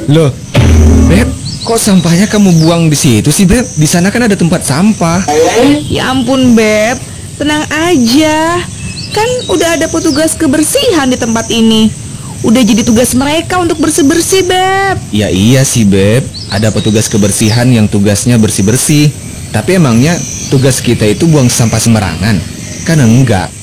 Loh, Beb, kok sampahnya kamu buang di situ sih, Beb? Di sana kan ada tempat sampah. Ya ampun, Beb. Tenang aja. Kan udah ada petugas kebersihan di tempat ini. Udah jadi tugas mereka untuk bersih-bersih, Beb. Ya iya sih, Beb. Ada petugas kebersihan yang tugasnya bersih-bersih. Tapi emangnya tugas kita itu buang sampah sembarangan? Kan enggak.